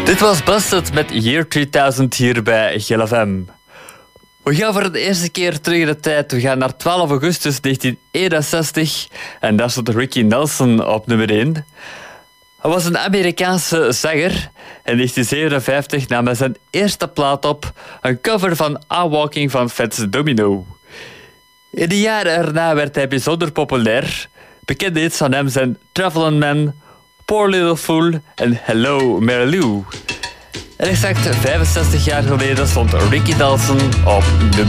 Dit was Busted met Year 3000 hier bij GLFM. We gaan voor de eerste keer terug in de tijd. We gaan naar 12 augustus 1961 en daar stond Ricky Nelson op nummer 1. Hij was een Amerikaanse zanger. In 1957 nam hij zijn eerste plaat op, een cover van I'm Walking van Fats Domino. In de jaren erna werd hij bijzonder populair. Bekende hits van hem zijn Travelin' Man, Poor Little Fool en Hello Mary Lou. En exact 65 jaar geleden stond Ricky Nelson op nummer